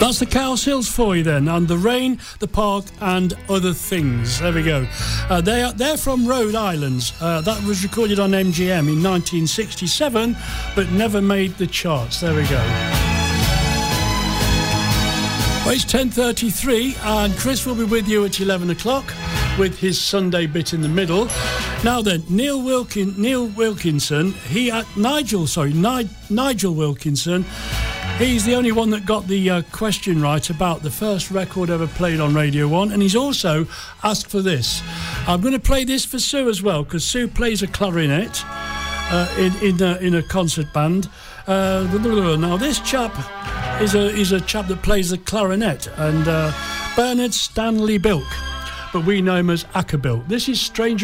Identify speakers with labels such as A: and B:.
A: That's the Cows Hills for you then, and The Rain, The Park and Other Things. There we go. They're from Rhode Island. That was recorded on MGM in 1967, but never made the charts. There we go. Well, it's 10:33, and Chris will be with you at 11 o'clock with his Sunday bit in the middle. Now then, Nigel Wilkinson, Nigel Wilkinson, he's the only one that got the question right about the first record ever played on Radio 1, and he's also asked for this. I'm going to play this for Sue as well, because Sue plays a clarinet in a concert band. Now, this chap is a chap that plays the clarinet, and Bernard Stanley Bilk, but we know him as Ackerbilk. This is Stranger